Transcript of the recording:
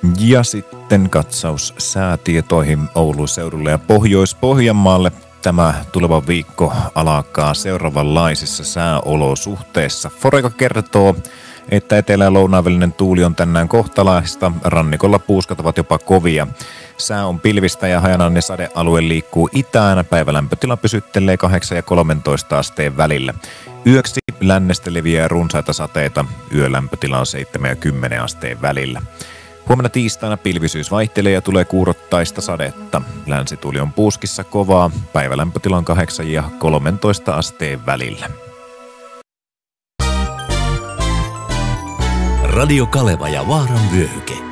Ja sitten katsaus säätietoihin Oulun seudulle ja Pohjois-Pohjanmaalle. Tämä tuleva viikko alkaa seuraavanlaisissa sääolosuhteissa. Foreka kertoo, että etelä- ja lounaan välinen tuuli on tänään kohtalaista. Rannikolla puuskat ovat jopa kovia. Sää on pilvistä ja hajanainen sadealue liikkuu itään. Päivälämpötila pysyttelee 8 ja 13 asteen välillä. Yöksi lännestä leviää runsaita sateita. Yölämpötila on 7 ja 10 asteen välillä. Huomenna tiistaina pilvisyys vaihtelee ja tulee kuurottaista sadetta. Länsituuli on puuskissa kovaa. Päivälämpötila on 8 ja 13 asteen välillä. Radio Kaleva ja Vaaran vyöhyke.